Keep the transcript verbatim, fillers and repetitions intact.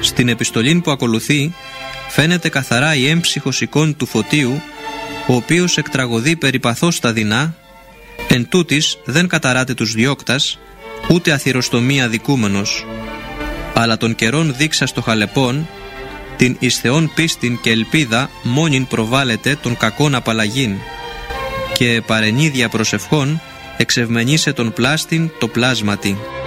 Στην επιστολή που ακολουθεί φαίνεται καθαρά η έμψυχος εικόν του Φωτίου, ο οποίος εκτραγωδεί περιπαθώς τα δεινά, εν τούτης δεν καταράται τους διώκτας, ούτε αθυροστομία δικούμενος, αλλά των καιρών δείξα στο χαλεπών, την εις Θεόν πίστην και ελπίδα μόνην προβάλλεται των κακών απαλλαγήν, και παρενίδια προσευχών εξευμενήσε τον πλάστην το πλάσματι.